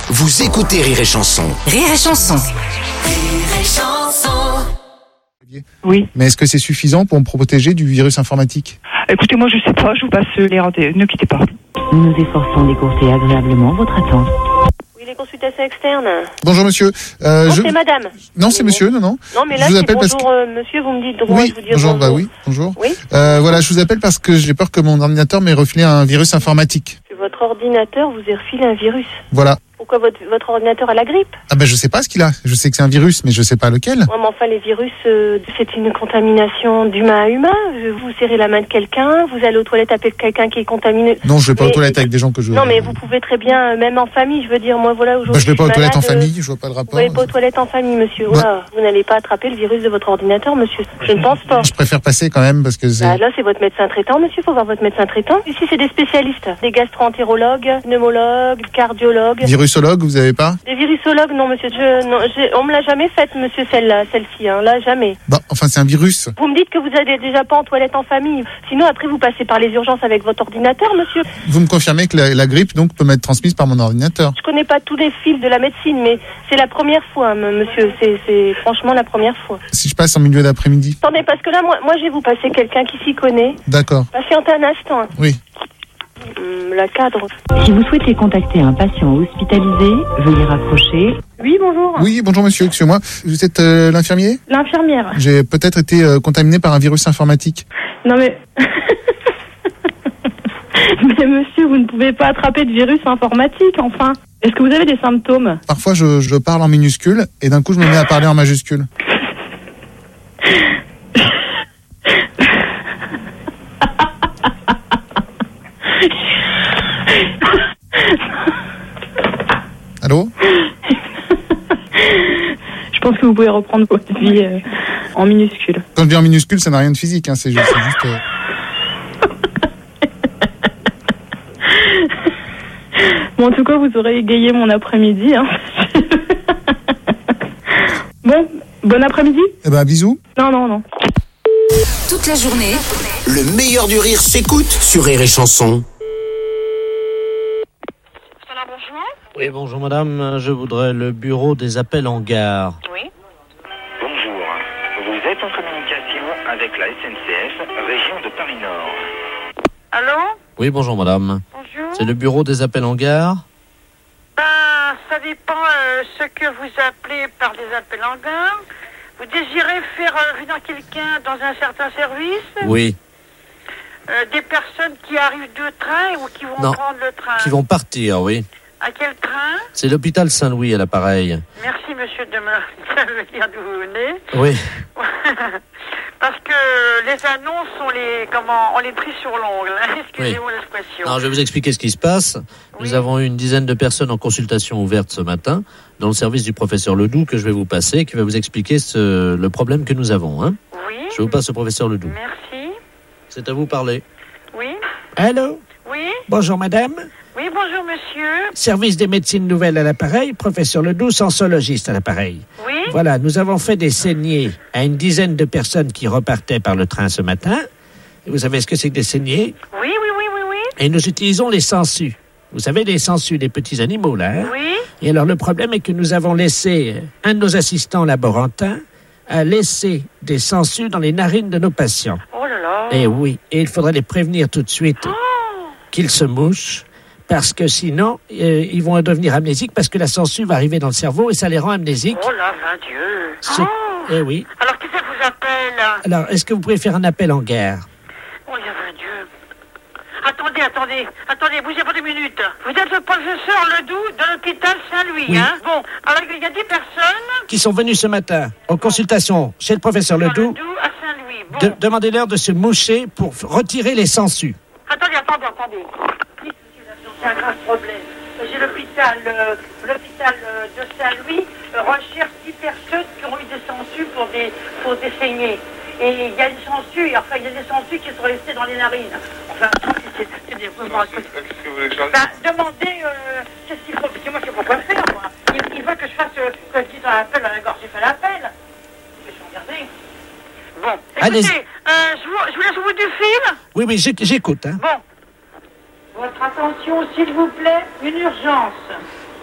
Vous écoutez Rire et Chanson. Rire et Chanson. Rire et Chanson. Oui. Mais est-ce que c'est suffisant pour me protéger du virus informatique ? Écoutez, moi je sais pas, je vous passe les rendez-vous. Ne quittez pas. Nous nous efforçons d'écourter agréablement votre attente. Oui, les consultations externes. Bonjour monsieur. Non, c'est madame. Non, c'est monsieur, non. Non, mais là, Je vous c'est appelle bonjour, parce monsieur, vous me dites droit, Oui, je vous dis bonjour, bonjour. bah oui, bonjour. Oui. Voilà, je vous appelle parce que j'ai peur que mon ordinateur m'ait refilé un virus informatique. Que votre ordinateur vous ait refilé un virus. Voilà. Pourquoi votre ordinateur a la grippe? Ah ben je sais pas ce qu'il a. Je sais que c'est un virus, mais je sais pas lequel. Ouais, mais enfin, les virus, c'est une contamination d'humain à humain. Vous serrez la main de quelqu'un, vous allez aux toilettes avec quelqu'un qui est contaminé. Non, je vais pas aux toilettes avec des gens que je... Non, mais vous pouvez très bien, même en famille, je veux dire, moi voilà, aujourd'hui. Bah, je vais pas aux suis toilettes en malade, famille, je vois pas le Vous rapport. n'allez pas aux toilettes en famille, monsieur. Ouais. Voilà. Vous n'allez pas attraper le virus de votre ordinateur, monsieur. Je ne pense pas. Je préfère passer quand même parce que c'est... Bah, là, c'est votre médecin traitant, monsieur. Faut voir votre médecin traitant. Ici, c'est des spécialistes. Des gastro-entérologues, pneumologues, cardiologues. Virusologue, vous avez pas ? Des virusologues, non, monsieur. On me l'a jamais faite, monsieur, celle-ci. Hein. Là, jamais. Bah, enfin c'est un virus. Vous me dites que vous allez déjà pas en toilette en famille. Sinon, après, vous passez par les urgences avec votre ordinateur, monsieur. Vous me confirmez que la grippe donc peut m'être transmise par mon ordinateur ? Je connais pas tous les fils de la médecine, mais c'est la première fois, hein, monsieur. C'est franchement la première fois. Si je passe en milieu d'après-midi ? Attendez, parce que là, moi, je vais vous passer quelqu'un qui s'y connaît. D'accord. Patientez un instant. Oui. La cadre. Si vous souhaitez contacter un patient hospitalisé, veuillez raccrocher. Oui, bonjour. Oui, bonjour monsieur, excusez-moi. Vous êtes l'infirmier ? L'infirmière. J'ai peut-être été contaminé par un virus informatique. Non mais... mais monsieur, vous ne pouvez pas attraper de virus informatique, enfin. Est-ce que vous avez des symptômes? Parfois je parle en minuscule et d'un coup je me mets à parler en majuscule. Allô ? Je pense que vous pouvez reprendre votre vie en minuscule. Quand je dis en minuscule, ça n'a rien de physique, hein, c'est juste... Bon, en tout cas, vous aurez égayé mon après-midi. Hein. Bon après-midi. Eh ben, bisous. Non. Toute la journée, Le meilleur du rire s'écoute sur Rire et Chanson. Oui, bonjour madame, je voudrais le bureau des appels en gare. Oui. Bonjour, vous êtes en communication avec la SNCF, région de Paris-Nord. Allô? Oui, bonjour madame. Bonjour. C'est le bureau des appels en gare ? Ben, ça dépend ce que vous appelez par des appels en gare. Vous désirez faire venir quelqu'un dans un certain service? Oui. Des personnes qui arrivent de train ou qui vont Non, prendre le train? qui vont partir, oui. À quel train? C'est l'hôpital Saint-Louis à l'appareil. Merci monsieur de me dire d'où vous venez. Oui. Parce que les annonces, on les pris sur l'ongle. Hein. Excusez-moi l'expression. Alors, je vais vous expliquer ce qui se passe. Nous avons eu une dizaine de personnes en consultation ouverte ce matin dans le service du professeur Ledoux que je vais vous passer, qui va vous expliquer le problème que nous avons. Hein. Oui. Je vous passe au professeur Ledoux. Merci. C'est à vous parler. Oui. Allô? Oui. Bonjour madame. Oui, bonjour monsieur. Service des médecines nouvelles à l'appareil, professeur Ledoux, sensologiste à l'appareil. Oui. Voilà, nous avons fait des saignées à une dizaine de personnes qui repartaient par le train ce matin. Et vous savez ce que c'est que des saignées? Oui. Et nous utilisons les sangsues. Vous savez, les sangsues, les petits animaux, là. Hein? Oui. Et alors, le problème est que nous avons laissé un de nos assistants laborantins a laissé des sangsues dans les narines de nos patients. Oh là là. Et oui, et il faudrait les prévenir tout de suite qu'ils se mouchent. Parce que sinon, ils vont devenir amnésiques parce que la sangsue va arriver dans le cerveau et ça les rend amnésiques. Oh là, mon Dieu. Eh oui. Alors, qui ça vous appelle? Alors, est-ce que vous pouvez faire un appel en gare? Oh, il y a un Dieu. Attendez, bougez pas 2 minutes. Vous êtes le professeur Ledoux de l'hôpital Saint-Louis, Oui. hein? Bon, alors il y a 10 personnes Qui sont venus ce matin en consultation chez le professeur Ledoux. à Saint-Louis. Bon. Demandez-leur de se moucher pour retirer les sangsues. Attendez. C'est un grave problème. J'ai l'hôpital de Saint-Louis recherche 10 personnes qui ont eu des sangsues pour des saignées. Et il y a des sangsues, qui sont restées dans les narines. Enfin, c'est des moments... Qu'est-ce que vous voulez changer? Demandez qu'est-ce qu'il faut, parce que moi je sais pas quoi faire, moi. Il veut que je fasse, que je dise un appel à la gorge. J'ai fait l'appel. Je vais regarder. Bon, écoutez, je vous laisse au bout du fil. Oui, j'écoute. Hein. Bon. Votre attention, s'il vous plaît, une urgence.